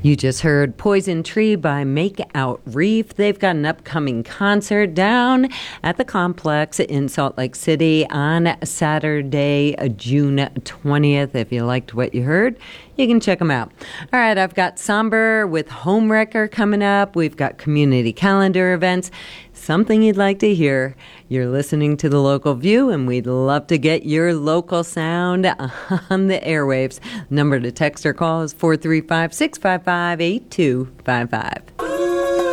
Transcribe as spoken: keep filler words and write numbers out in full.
You just heard Poison Tree by Make Out Reef. They've got an upcoming concert down at the Complex in Salt Lake City on Saturday, June twentieth. If you liked what you heard, you can check them out. All right, I've got Somber with Homewrecker coming up. We've got community calendar events. Something you'd like to hear. You're listening to The Local View, and we'd love to get your local sound on the airwaves. Number to text or call is four three five, six five five, eight two five five.